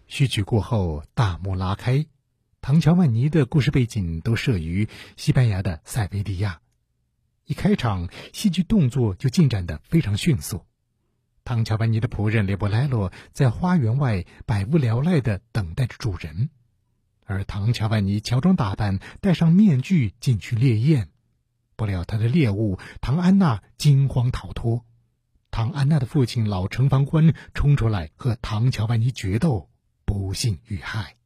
序曲过后，大幕拉开，唐乔万尼的故事背景都设于西班牙的塞维利亚。一开场，戏剧动作就进展得非常迅速。唐乔万尼的仆人雷伯莱洛在花园外百无聊赖地等待着主人，而唐乔万尼乔装打扮，戴上面具进去猎艳。不料他的猎物唐安娜惊慌逃脱，唐安娜的父亲老城防官冲出来和唐乔万尼决斗，不幸遇害。